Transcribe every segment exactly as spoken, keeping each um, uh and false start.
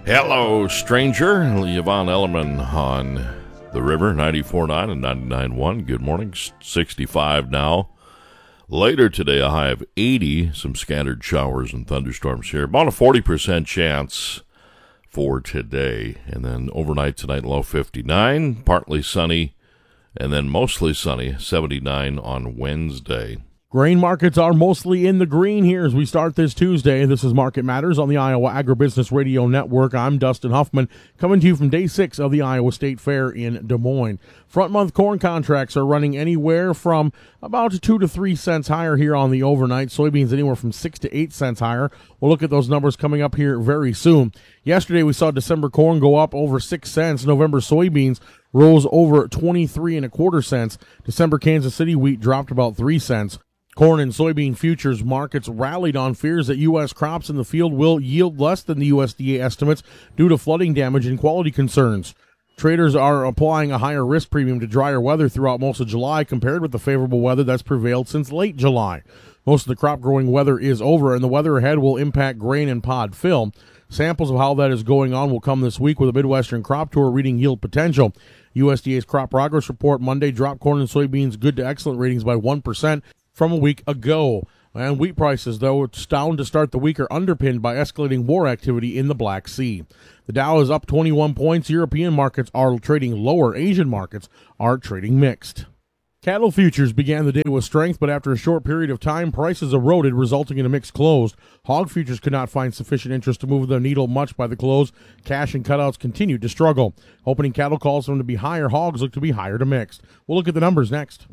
Hello, stranger. Yvonne Ellerman on the river, ninety-four point nine and ninety-nine point one. Good morning. sixty-five now. Later today, a high of eighty. Some scattered showers and thunderstorms here. About a forty percent chance for today. And then overnight tonight, low fifty-nine. Partly sunny. And then mostly sunny, seventy-nine on Wednesday. Grain markets are mostly in the green here as we start this Tuesday. This is Market Matters on the Iowa Agribusiness Radio Network. I'm Dustin Huffman, coming to you from day six of the Iowa State Fair in Des Moines. Front month corn contracts are running anywhere from about two to three cents higher here on the overnight. Soybeans anywhere from six to eight cents higher. We'll look at those numbers coming up here very soon. Yesterday we saw December corn go up over six cents. November soybeans rose over twenty-three and a quarter cents. December Kansas City wheat dropped about three cents. Corn and soybean futures markets rallied on fears that U S crops in the field will yield less than the U S D A estimates due to flooding damage and quality concerns. Traders are applying a higher risk premium to drier weather throughout most of July compared with the favorable weather that's prevailed since late July. Most of the crop growing weather is over, and the weather ahead will impact grain and pod fill. Samples of how that is going on will come this week with a Midwestern crop tour reading yield potential. U S D A's crop progress report Monday dropped corn and soybeans good to excellent ratings by one percent. From a week ago. And wheat prices, though it's down to start the week, are underpinned by escalating war activity in the Black Sea. The Dow is up twenty-one points. European markets are trading lower. Asian markets are trading mixed. Cattle futures began the day with strength, but after a short period of time, prices eroded, resulting in a mixed close. Hog futures could not find sufficient interest to move the needle much by the close. Cash and cutouts continued to struggle. Opening cattle calls for them to be higher. Hogs look to be higher to mixed. We'll look at the numbers next.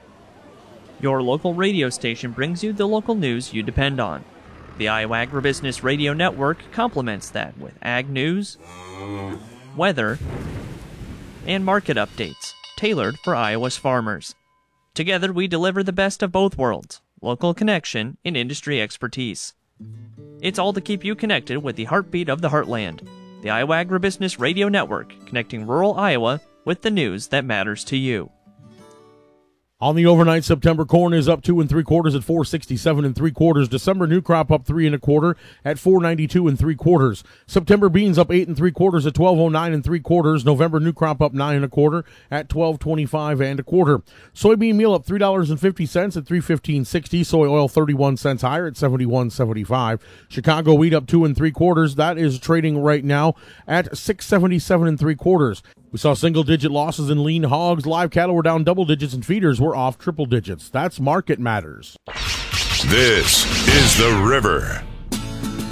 Your local radio station brings you the local news you depend on. The Iowa Agribusiness Radio Network complements that with ag news, weather, and market updates tailored for Iowa's farmers. Together, we deliver the best of both worlds, local connection and industry expertise. It's all to keep you connected with the heartbeat of the heartland. The Iowa Agribusiness Radio Network, connecting rural Iowa with the news that matters to you. On the overnight, September corn is up two and three quarters at four sixty-seven and three quarters. December new crop up three and a quarter at four ninety-two and three quarters. September beans up eight and three quarters at twelve oh nine and three quarters. November new crop up nine and a quarter at twelve twenty-five and a quarter. Soybean meal up three dollars and fifty cents at three fifteen sixty. Soy oil thirty-one cents higher at seventy-one seventy-five. Chicago wheat up two and three quarters. That is trading right now at six seventy-seven and three quarters. We saw single-digit losses in lean hogs. Live cattle were down double digits, and feeders were off triple digits. That's Market Matters. This is The River.